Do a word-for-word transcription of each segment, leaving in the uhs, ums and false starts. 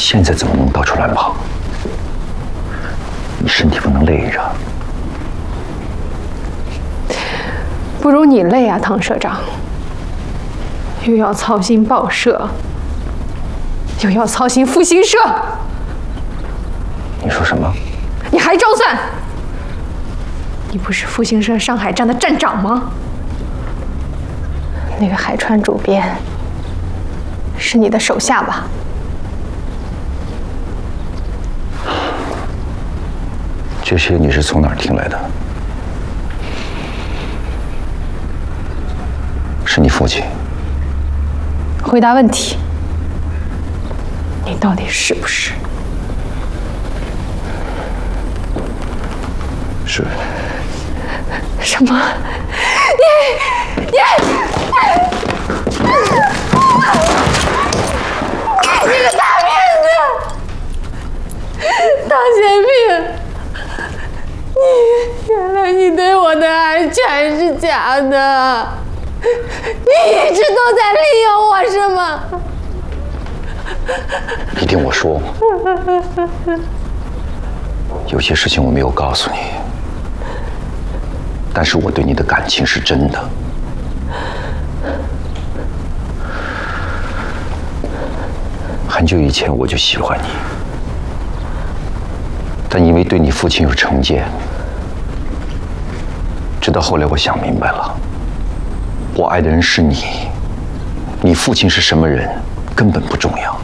现在怎么能到处乱跑？你身体不能累着。 不如你累啊，唐社长。又要操心报社，又要操心复兴社。 你说什么？ 你还装蒜？你不是复兴社上海站的站长吗？那个海川主编是你的手下吧？ 这些你是从哪儿听来的？是你父亲？ 回答问题，你到底是不是？ 是。 什么？你你你这个大骗子！唐贤平，你原来你对我的爱全是假的，你一直都在利用我是吗？ 你听我说，有些事情我没有告诉你，但是我对你的感情是真的。很久以前我就喜欢你，但因为对你父亲有成见，直到后来我想明白了，我爱的人是你，你父亲是什么人根本不重要。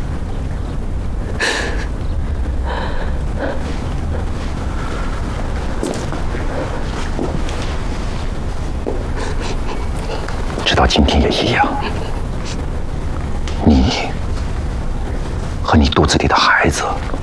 直到今天也一样，你和你肚子里的孩子